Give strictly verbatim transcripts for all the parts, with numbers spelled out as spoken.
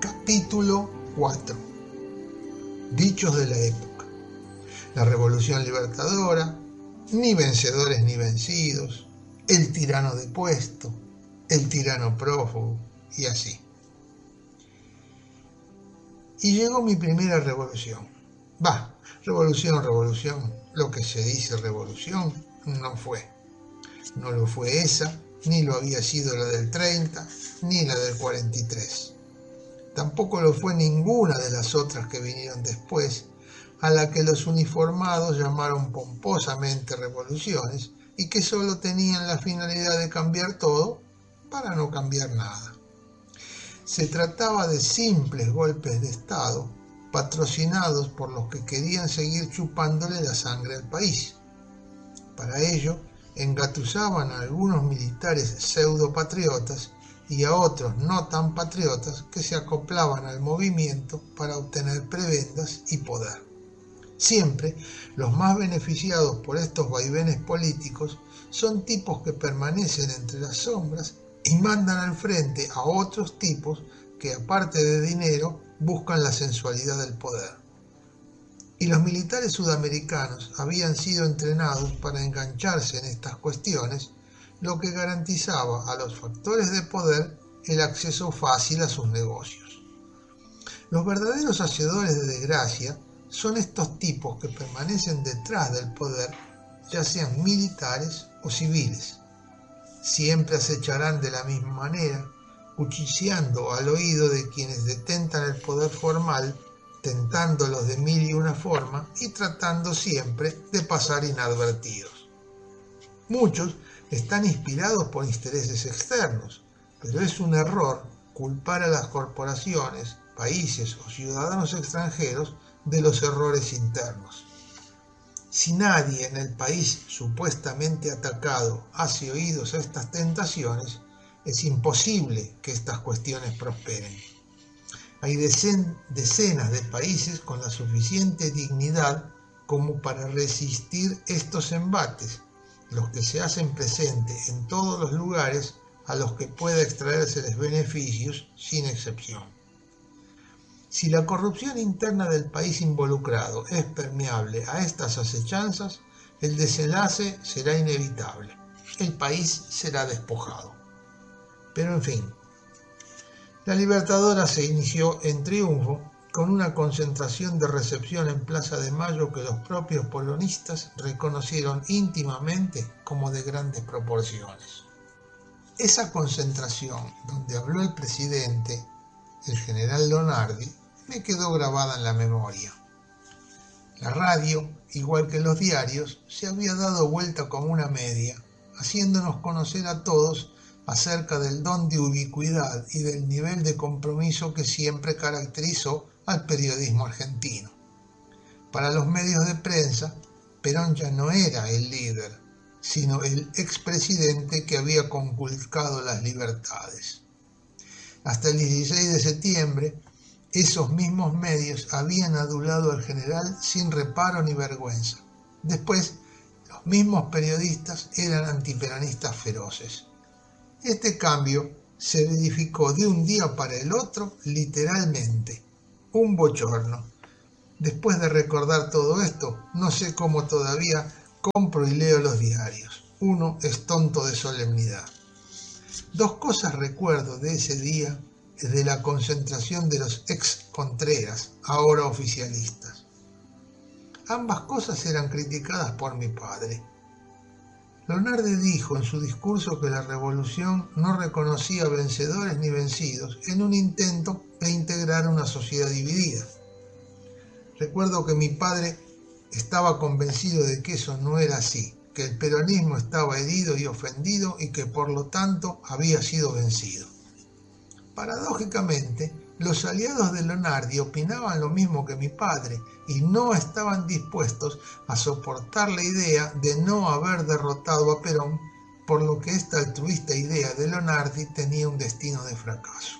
Capítulo cuatro. Dichos de la época. La Revolución Libertadora, ni vencedores ni vencidos, el tirano depuesto, el tirano prófugo, y así. Y llegó mi primera revolución. Va, revolución, revolución, lo que se dice revolución no fue. No lo fue esa, ni lo había sido la del treinta, ni la del cuarenta y tres. Tampoco lo fue ninguna de las otras que vinieron después, a la que los uniformados llamaron pomposamente revoluciones y que solo tenían la finalidad de cambiar todo para no cambiar nada. Se trataba de simples golpes de Estado patrocinados por los que querían seguir chupándole la sangre al país. Para ello, engatusaban a algunos militares pseudopatriotas y a otros no tan patriotas que se acoplaban al movimiento para obtener prebendas y poder. Siempre los más beneficiados por estos vaivenes políticos son tipos que permanecen entre las sombras y mandan al frente a otros tipos que, aparte de dinero, buscan la sensualidad del poder. Y los militares sudamericanos habían sido entrenados para engancharse en estas cuestiones, lo que garantizaba a los factores de poder el acceso fácil a sus negocios. Los verdaderos hacedores de desgracia son estos tipos que permanecen detrás del poder, ya sean militares o civiles. Siempre acecharán de la misma manera, cuchicheando al oído de quienes detentan el poder formal, tentándolos de mil y una forma y tratando siempre de pasar inadvertidos. Muchos están inspirados por intereses externos, pero es un error culpar a las corporaciones, países o ciudadanos extranjeros de los errores internos. Si nadie en el país supuestamente atacado hace oídos a estas tentaciones, es imposible que estas cuestiones prosperen. Hay decen, decenas de países con la suficiente dignidad como para resistir estos embates, los que se hacen presentes en todos los lugares a los que pueda extraérseles beneficios, sin excepción. Si la corrupción interna del país involucrado es permeable a estas acechanzas, el desenlace será inevitable. El país será despojado. Pero en fin, la Libertadora se inició en triunfo con una concentración de recepción en Plaza de Mayo que los propios polonistas reconocieron íntimamente como de grandes proporciones. Esa concentración, donde habló el presidente, el general Lonardi, me quedó grabada en la memoria. La radio, igual que los diarios, se había dado vuelta como una media, haciéndonos conocer a todos acerca del don de ubicuidad y del nivel de compromiso que siempre caracterizó al periodismo argentino. Para los medios de prensa, Perón ya no era el líder, sino el expresidente que había conculcado las libertades. Hasta el dieciséis de septiembre, esos mismos medios habían adulado al general sin reparo ni vergüenza. Después, los mismos periodistas eran antiperonistas feroces. Este cambio se verificó de un día para el otro, literalmente. Un bochorno. Después de recordar todo esto, no sé cómo todavía compro y leo los diarios. Uno es tonto de solemnidad. Dos cosas recuerdo de ese día de la concentración de los ex-Contreras, ahora oficialistas. Ambas cosas eran criticadas por mi padre. Lonardi dijo en su discurso que la revolución no reconocía vencedores ni vencidos en un intento de integrar una sociedad dividida. Recuerdo que mi padre estaba convencido de que eso no era así, que el peronismo estaba herido y ofendido y que por lo tanto había sido vencido. Paradójicamente, los aliados de Lonardi opinaban lo mismo que mi padre y no estaban dispuestos a soportar la idea de no haber derrotado a Perón, por lo que esta altruista idea de Lonardi tenía un destino de fracaso.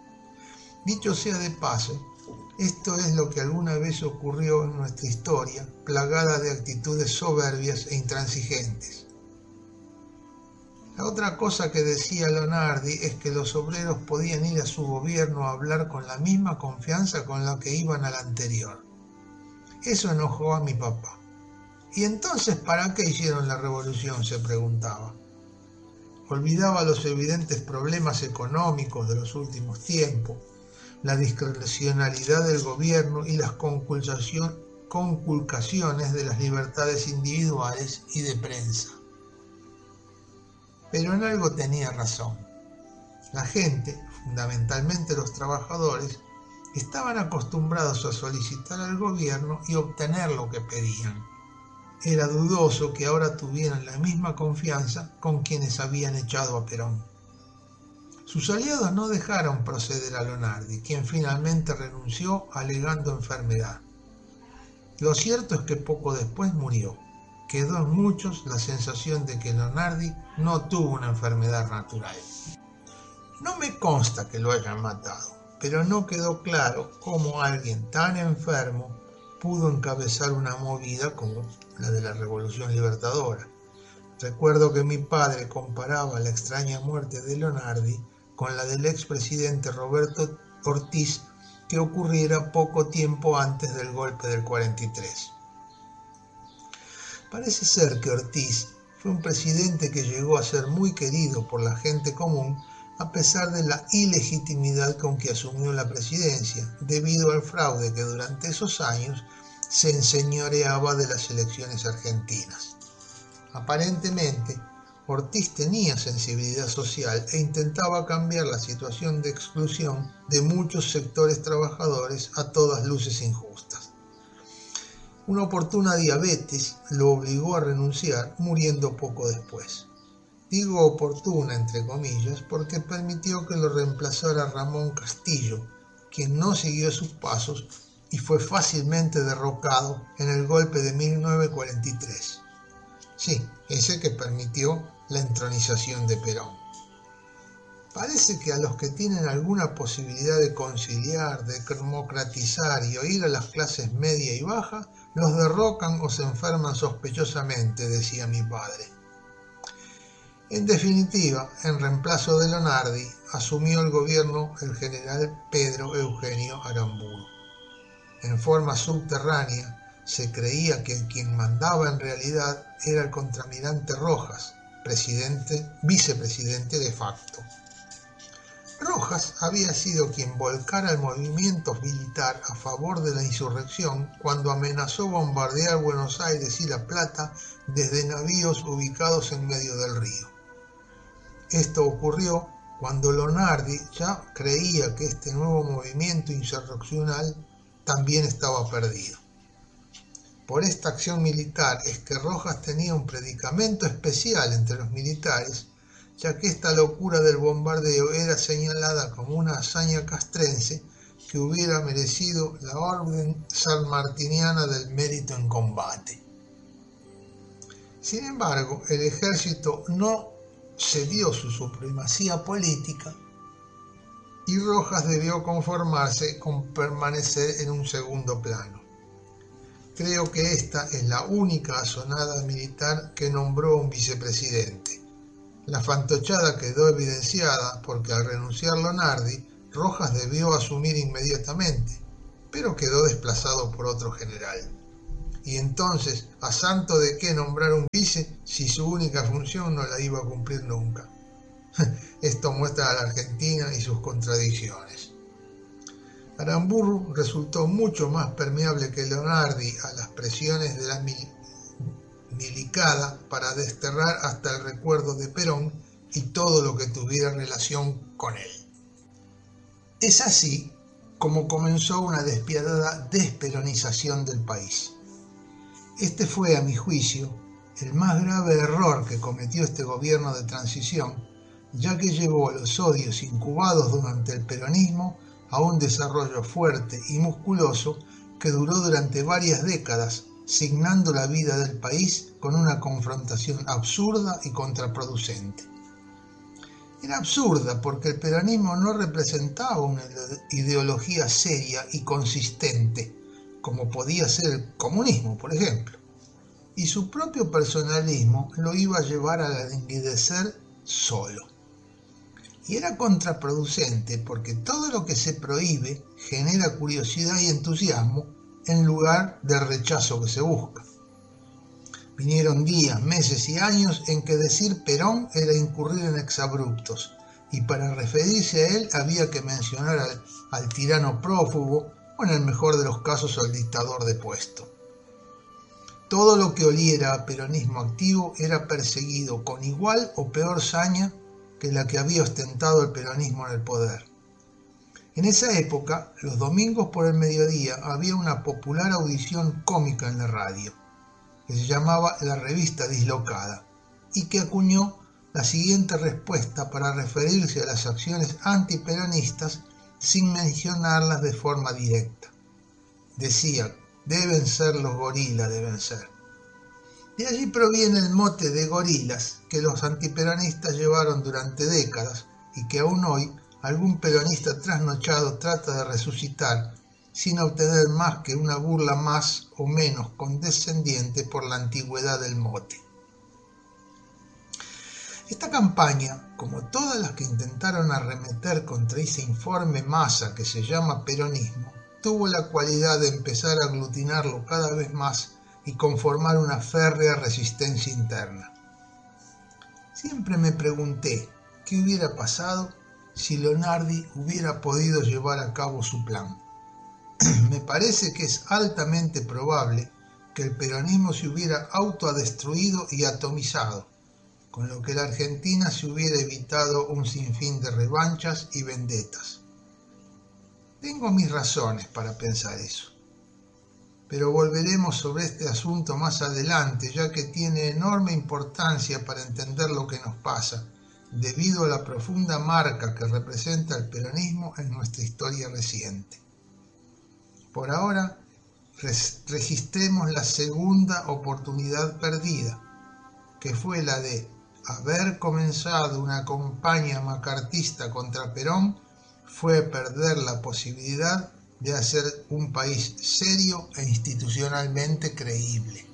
Dicho sea de paso, esto es lo que alguna vez ocurrió en nuestra historia, plagada de actitudes soberbias e intransigentes. La otra cosa que decía Lonardi es que los obreros podían ir a su gobierno a hablar con la misma confianza con la que iban al anterior. Eso enojó a mi papá. ¿Y entonces para qué hicieron la revolución?, se preguntaba. Olvidaba los evidentes problemas económicos de los últimos tiempos, la discrecionalidad del gobierno y las conculcaciones de las libertades individuales y de prensa. Pero en algo tenía razón. La gente, fundamentalmente los trabajadores, estaban acostumbrados a solicitar al gobierno y obtener lo que pedían. Era dudoso que ahora tuvieran la misma confianza con quienes habían echado a Perón. Sus aliados no dejaron proceder a Lonardi, quien finalmente renunció alegando enfermedad. Lo cierto es que poco después murió. Quedó en muchos la sensación de que Lonardi no tuvo una enfermedad natural. No me consta que lo hayan matado, pero no quedó claro cómo alguien tan enfermo pudo encabezar una movida como la de la Revolución Libertadora. Recuerdo que mi padre comparaba la extraña muerte de Lonardi con la del expresidente Roberto Ortiz, que ocurriera poco tiempo antes del golpe del cuarenta y tres. Parece ser que Ortiz fue un presidente que llegó a ser muy querido por la gente común a pesar de la ilegitimidad con que asumió la presidencia, debido al fraude que durante esos años se enseñoreaba de las elecciones argentinas. Aparentemente, Ortiz tenía sensibilidad social e intentaba cambiar la situación de exclusión de muchos sectores trabajadores a todas luces injustas. Una oportuna diabetes lo obligó a renunciar, muriendo poco después. Digo oportuna entre comillas porque permitió que lo reemplazara Ramón Castillo, quien no siguió sus pasos y fue fácilmente derrocado en el golpe de mil novecientos cuarenta y tres. Sí, ese que permitió la entronización de Perón. Parece que a los que tienen alguna posibilidad de conciliar, de democratizar y oír a las clases media y baja, los derrocan o se enferman sospechosamente, decía mi padre. En definitiva, en reemplazo de Lonardi, asumió el gobierno el general Pedro Eugenio Aramburu. En forma subterránea, se creía que quien mandaba en realidad era el contraalmirante Rojas, presidente, vicepresidente de facto. Rojas había sido quien volcara el movimiento militar a favor de la insurrección cuando amenazó bombardear Buenos Aires y La Plata desde navíos ubicados en medio del río. Esto ocurrió cuando Lonardi ya creía que este nuevo movimiento insurreccional también estaba perdido. Por esta acción militar es que Rojas tenía un predicamento especial entre los militares, ya que esta locura del bombardeo era señalada como una hazaña castrense que hubiera merecido la orden sanmartiniana del mérito en combate. Sin embargo, el ejército no cedió su supremacía política y Rojas debió conformarse con permanecer en un segundo plano. Creo que esta es la única asonada militar que nombró un vicepresidente. La fantochada quedó evidenciada porque al renunciar Lonardi, Rojas debió asumir inmediatamente, pero quedó desplazado por otro general. Y entonces, ¿a santo de qué nombrar un vice si su única función no la iba a cumplir nunca? Esto muestra a la Argentina y sus contradicciones. Aramburu resultó mucho más permeable que Lonardi a las presiones de la mil milicada para desterrar hasta el recuerdo de Perón y todo lo que tuviera relación con él. Es así como comenzó una despiadada desperonización del país. Este fue, a mi juicio, el más grave error que cometió este gobierno de transición, ya que llevó los odios incubados durante el peronismo a un desarrollo fuerte y musculoso que duró durante varias décadas, signando la vida del país con una confrontación absurda y contraproducente. Era absurda porque el peronismo no representaba una ideología seria y consistente, como podía ser el comunismo, por ejemplo, y su propio personalismo lo iba a llevar a languidecer solo. Y era contraproducente porque todo lo que se prohíbe genera curiosidad y entusiasmo en lugar del rechazo que se busca. Vinieron días, meses y años en que decir Perón era incurrir en exabruptos, y para referirse a él había que mencionar al, al tirano prófugo o en el mejor de los casos al dictador depuesto. Todo lo que oliera a peronismo activo era perseguido con igual o peor saña que la que había ostentado el peronismo en el poder. En esa época, los domingos por el mediodía había una popular audición cómica en la radio, que se llamaba La Revista Dislocada, y que acuñó la siguiente respuesta para referirse a las acciones antiperonistas sin mencionarlas de forma directa. Decía, deben ser los gorilas, deben ser. De allí proviene el mote de gorilas que los antiperonistas llevaron durante décadas y que aún hoy algún peronista trasnochado trata de resucitar sin obtener más que una burla más o menos condescendiente por la antigüedad del mote. Esta campaña, como todas las que intentaron arremeter contra ese informe masa que se llama peronismo, tuvo la cualidad de empezar a aglutinarlo cada vez más y conformar una férrea resistencia interna. Siempre me pregunté qué hubiera pasado si Leonardi hubiera podido llevar a cabo su plan. Me parece que es altamente probable que el peronismo se hubiera autodestruido y atomizado, con lo que la Argentina se hubiera evitado un sinfín de revanchas y vendetas. Tengo mis razones para pensar eso, pero volveremos sobre este asunto más adelante, ya que tiene enorme importancia para entender lo que nos pasa, debido a la profunda marca que representa el peronismo en nuestra historia reciente. Por ahora, registremos la segunda oportunidad perdida, que fue la de haber comenzado una campaña macartista contra Perón, fue perder la posibilidad de hacer un país serio e institucionalmente creíble.